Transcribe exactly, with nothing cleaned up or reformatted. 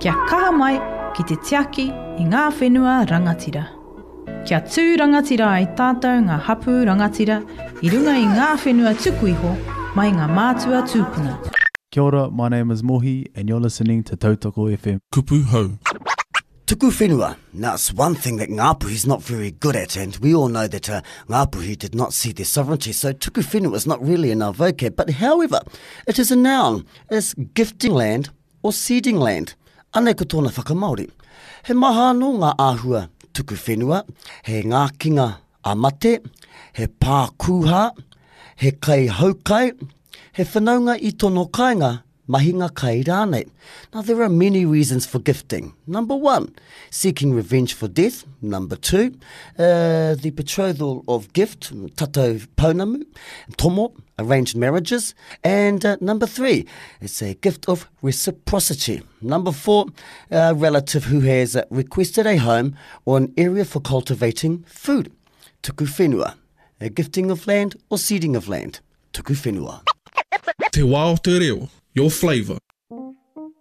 Kia kaha mai ki te tiaki i ngā whenua rangatira. Kia tū rangatira ai tātou ngā hapu rangatira i runga i ngā whenua tuku iho mai ngā mātua tūpuna. Kia ora, my name is Mohi and you're listening to Tautoko F M. Kupu hau. Tuku whenua. Now, it's one thing that Ngāpuhi's not very good at, and we all know that uh, Ngāpuhi did not see their sovereignty, so tuku whenua is not really in our vocab. But however, it is a noun. It's gifting land or seeding land. Anei ko tōna whakamauri. He maha no ngā āhua tuku whenua, he ngā kinga a mate, he pā kūha, he kai haukai, he whanaunga I tono kāinga, mahinga kai rānei. Now, there are many reasons for gifting. Number one, seeking revenge for death. Number two, uh, the betrothal of gift, tatou pounamu, tomo, arranged marriages. And uh, number three, it's a gift of reciprocity. Number four, a relative who has uh, requested a home or an area for cultivating food. Tuku whenua, a gifting of land or seeding of land. Tuku whenua. Te wā o te reo, your flavour.